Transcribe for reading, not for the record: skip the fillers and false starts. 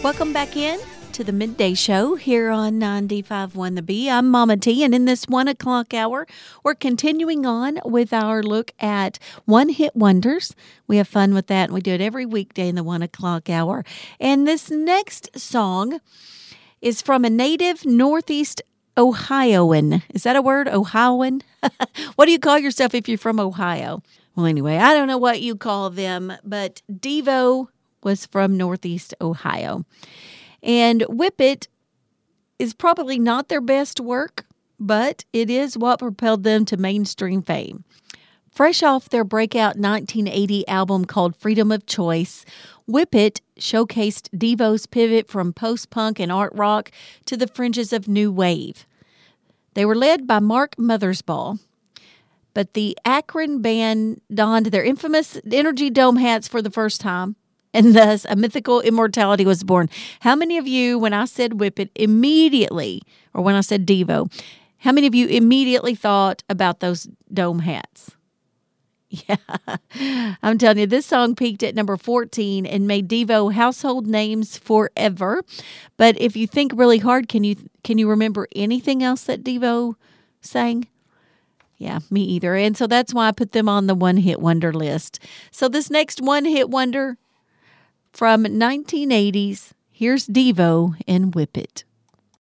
Welcome back in to the Midday Show here on 95.1 The B. I'm Mama T, and in this 1 o'clock hour, we're continuing on with our look at one-hit wonders. We have fun with that, and we do it every weekday in the 1 o'clock hour. And this next song is from a native Northeast Ohioan. Is that a word? Ohioan? What do you call yourself if you're from Ohio? Well, anyway, I don't know what you call them, but Devo was from Northeast Ohio. And Whip It is probably not their best work, but it is what propelled them to mainstream fame. Fresh off their breakout 1980 album called Freedom of Choice, Whip It showcased Devo's pivot from post-punk and art rock to the fringes of new wave. They were led by Mark Mothersbaugh, but the Akron band donned their infamous Energy Dome hats for the first time, and thus a mythical immortality was born. How many of you, when I said Whip It immediately, or when I said Devo, how many of you immediately thought about those dome hats? Yeah, I'm telling you, this song peaked at number 14 and made Devo household names forever. But if you think really hard, can you remember anything else that Devo sang? Yeah, me either. And so that's why I put them on the one-hit wonder list. So this next one-hit wonder from 1980s, here's Devo and Whip It.